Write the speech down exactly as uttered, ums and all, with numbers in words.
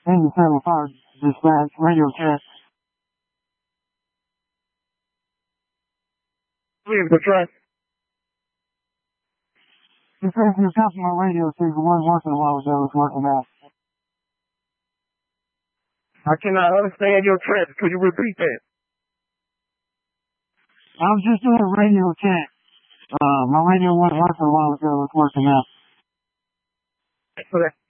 Thank you, seven five dispatch, radio check. Please, the track. It says your customer radio says one working a while ago is working out. I cannot understand your track. Could you repeat that? I was just doing a radio check. Uh, my radio wasn't working a while ago. It's working out. So that